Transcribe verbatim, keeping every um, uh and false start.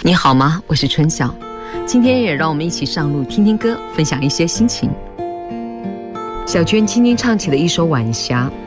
你好吗？我是春晓，今天也让我们一起上路听听歌，分享一些心情。小娟轻轻唱起了一首《晚霞》，